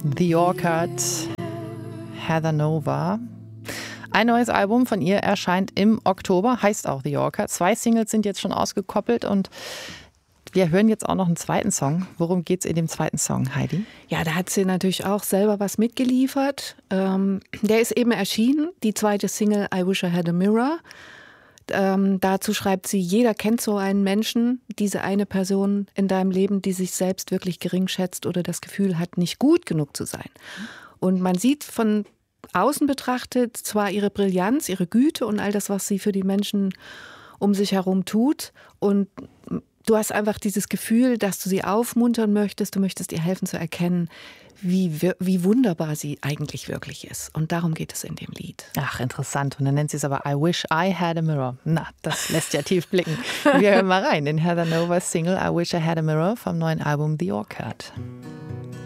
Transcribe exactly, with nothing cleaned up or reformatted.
The Orchid, Heather Nova. Ein neues Album von ihr erscheint im Oktober, heißt auch The Orchid. Zwei Singles sind jetzt schon ausgekoppelt und wir hören jetzt auch noch einen zweiten Song. Worum geht es in dem zweiten Song, Heidi? Ja, da hat sie natürlich auch selber was mitgeliefert. Ähm, der ist eben erschienen, die zweite Single I Wish I Had a Mirror. Ähm, dazu schreibt sie, jeder kennt so einen Menschen, diese eine Person in deinem Leben, die sich selbst wirklich gering schätzt oder das Gefühl hat, nicht gut genug zu sein. Und man sieht von außen betrachtet zwar ihre Brillanz, ihre Güte und all das, was sie für die Menschen um sich herum tut. Und du hast einfach dieses Gefühl, dass du sie aufmuntern möchtest, du möchtest ihr helfen zu erkennen, wie, wie wunderbar sie eigentlich wirklich ist. Und darum geht es in dem Lied. Ach, interessant. Und dann nennt sie es aber I Wish I Had a Mirror. Na, das lässt ja tief blicken. Wir hören mal rein in Heather Nova's Single I Wish I Had a Mirror vom neuen Album The Orchid.